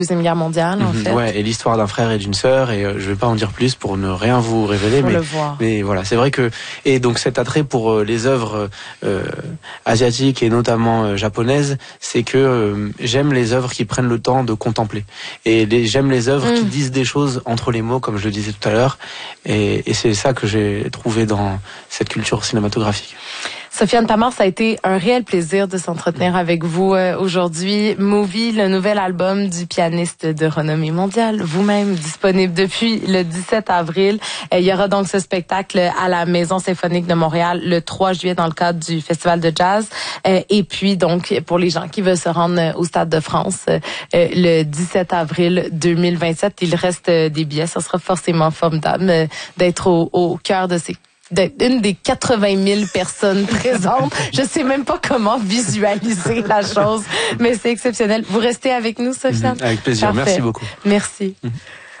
Deuxième Guerre mondiale, en fait. Ouais, et l'histoire d'un frère et d'une sœur, et je vais pas en dire plus pour ne rien vous révéler, mais voilà, c'est vrai que, et donc cet attrait pour les œuvres asiatiques et notamment japonaises, c'est que j'aime les œuvres qui prennent le temps de contempler, et j'aime les œuvres qui disent des choses entre les mots, comme je le disais tout à l'heure, et c'est ça que j'ai trouvé dans cette culture cinématographique. Sofiane Tamar, ça a été un réel plaisir de s'entretenir avec vous aujourd'hui. Movie, le nouvel album du pianiste de renommée mondiale, vous-même, disponible depuis le 17 avril. Il y aura donc ce spectacle à la Maison symphonique de Montréal le 3 juillet dans le cadre du Festival de jazz. Et puis donc, pour les gens qui veulent se rendre au Stade de France le 17 avril 2027, il reste des billets. Ça sera forcément formidable d'être au cœur de ces une des 80 000 personnes présentes. Je sais même pas comment visualiser la chose, mais c'est exceptionnel. Vous restez avec nous, Sofiane? Avec plaisir. Parfait. Merci beaucoup. Merci.